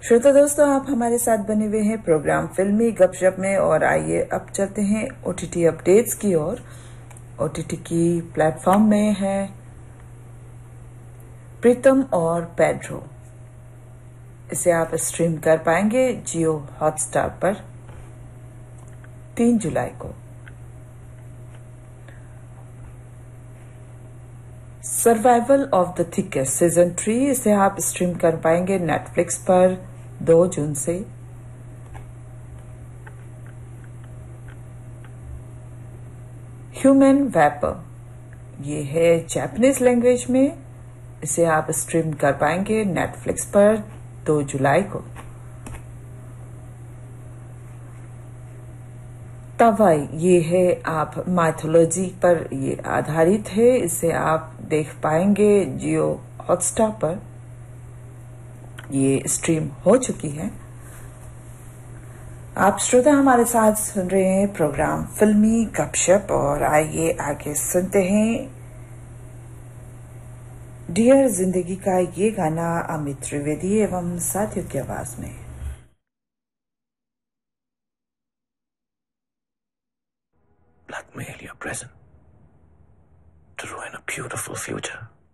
श्रोता दोस्तों, आप हमारे साथ बने हुए हैं प्रोग्राम फिल्मी गपशप में। और आइए अब चलते हैं ओटीटी अपडेट्स की ओर। ओटीटी की प्लेटफॉर्म में है प्रीतम और पेड्रो। इसे आप स्ट्रीम कर पाएंगे जियो हॉटस्टार पर 3 जुलाई को। Survival of the thickest season 3 इसे आप स्ट्रीम कर पाएंगे नेटफ्लिक्स पर 2 जून से। ह्यूमन वेपर ये है जापानीज लैंग्वेज में, इसे आप स्ट्रीम कर पाएंगे नेटफ्लिक्स पर 2 जुलाई को। तवाई ये है आप माइथोलॉजी पर ये आधारित है, इसे आप देख पाएंगे जियो हॉटस्टार पर। ये स्ट्रीम हो चुकी है। आप श्रोता हमारे साथ सुन रहे हैं प्रोग्राम फिल्मी गपशप। और आइए आगे सुनते हैं डियर जिंदगी का ये गाना अमित त्रिवेदी एवं साथियों की आवाज में। Blackmail your present to ruin a beautiful future.